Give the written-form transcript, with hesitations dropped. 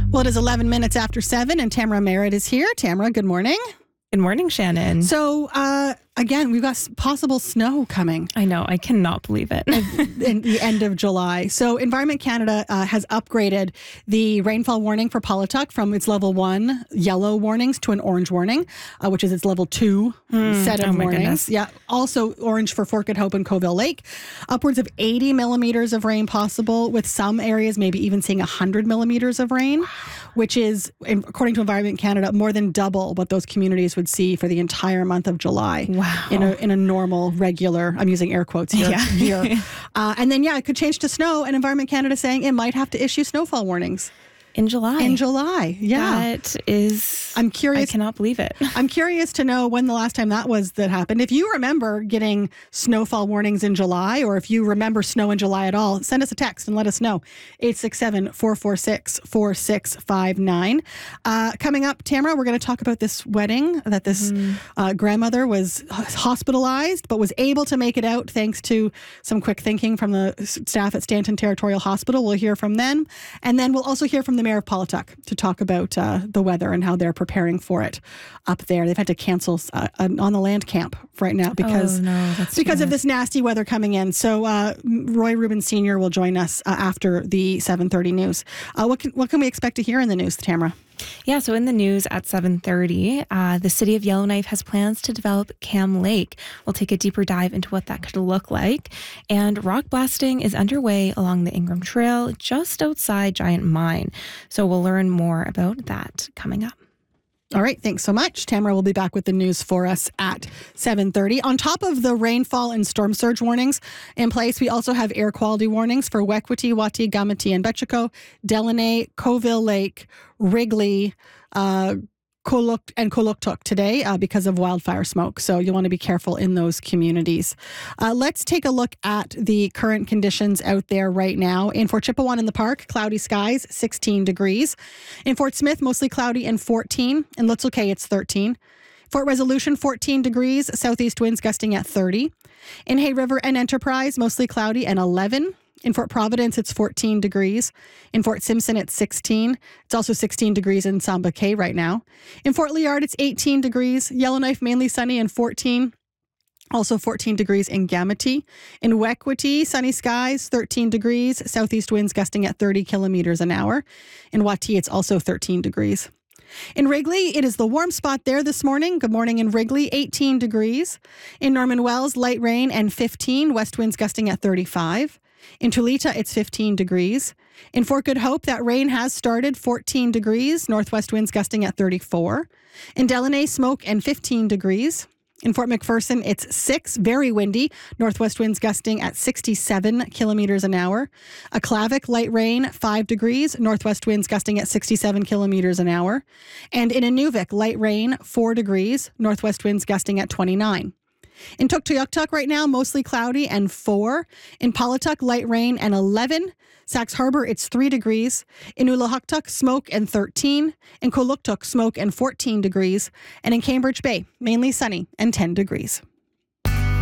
Well, it is 11 minutes after 7 and Tamara Merritt is here. Tamara, good morning. Good morning, Shannon. So, again, we've got possible snow coming. I know. I cannot believe it. In the end of July. So Environment Canada has upgraded the rainfall warning for Pawlatuck from its level 1 yellow warnings to an orange warning, which is its level 2 set of warnings. Goodness. Yeah. Also orange for Forked Hope and Coville Lake. Upwards of 80 millimeters of rain possible, with some areas maybe even seeing 100 millimeters of rain, which is, according to Environment Canada, more than double what those communities would see for the entire month of July. Wow. In a normal, regular, I'm using air quotes here, year. And then, it could change to snow, and Environment Canada saying it might have to issue snowfall warnings. In July. Yeah. That is... I'm curious. I cannot believe it. I'm curious to know when the last time that happened. If you remember getting snowfall warnings in July, or if you remember snow in July at all, send us a text and let us know. 867-446-4659. Coming up, Tamara, we're going to talk about this wedding that this grandmother was hospitalized, but was able to make it out thanks to some quick thinking from the staff at Stanton Territorial Hospital. We'll hear from them. And then we'll also hear from the mayor of Pawlatuck to talk about the weather and how they're preparing for it up there. They've had to cancel an on the land camp right now because of this nasty weather coming in. So Roy Rubin Sr. will join us after the 7:30 news. What can we expect to hear in the news, Tamara? Yeah, so in the news at 7:30, the city of Yellowknife has plans to develop Cam Lake. We'll take a deeper dive into what that could look like. And rock blasting is underway along the Ingram Trail just outside Giant Mine. So we'll learn more about that coming up. All right, thanks so much. Tamara will be back with the news for us at 7:30. On top of the rainfall and storm surge warnings in place, we also have air quality warnings for Wekwati, Wati, Gamati, and Betchiko, Delaney, Coville Lake, Wrigley, Kuluktuk today because of wildfire smoke. So you'll want to be careful in those communities. Let's take a look at the current conditions out there right now. In Fort Chipewyan in the park, cloudy skies, 16 degrees. In Fort Smith, mostly cloudy and 14. In Little Cay, it's 13. Fort Resolution, 14 degrees, southeast winds gusting at 30. In Hay River and Enterprise, mostly cloudy and 11. In Fort Providence, it's 14 degrees. In Fort Simpson, it's 16. It's also 16 degrees in Samba Cay right now. In Fort Liard, it's 18 degrees. Yellowknife, mainly sunny and 14. Also 14 degrees in Gamati. In Wekwati, sunny skies, 13 degrees. Southeast winds gusting at 30 kilometers an hour. In Wati, it's also 13 degrees. In Wrigley, it is the warm spot there this morning. Good morning in Wrigley, 18 degrees. In Norman Wells, light rain and 15. West winds gusting at 35. In Tulita, it's 15 degrees. In Fort Good Hope, that rain has started, 14 degrees. Northwest winds gusting at 34. In Delaney, smoke and 15 degrees. In Fort McPherson, it's 6, very windy. Northwest winds gusting at 67 kilometers an hour. Aklavik, light rain, 5 degrees. Northwest winds gusting at 67 kilometers an hour. And in Inuvik, light rain, 4 degrees. Northwest winds gusting at 29. In Tuktoyaktuk right now, mostly cloudy and 4. In Pawlatuck, light rain and 11. Sax Harbor, it's 3 degrees. In Ulahuktuk, smoke and 13. In Kuluktuk, smoke and 14 degrees. And in Cambridge Bay, mainly sunny and 10 degrees.